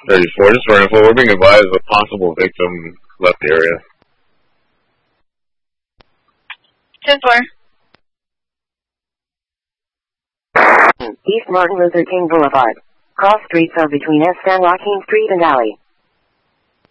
34, just running for. We're being advised a possible victim left the area. 10-4. East Martin Luther King Boulevard. Cross streets are between S. San Joaquin Street and Alley.